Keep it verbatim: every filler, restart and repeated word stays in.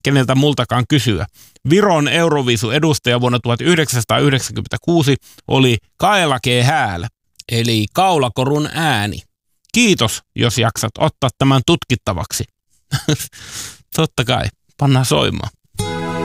keneltä multakaan kysyä. Viron Euroviisun edustaja vuonna tuhatyhdeksänsataayhdeksänkymmentäkuusi oli Kaela G. Häälä, eli kaulakorun ääni. Kiitos, jos jaksat ottaa tämän tutkittavaksi. Totta kai, pannaan soimaan.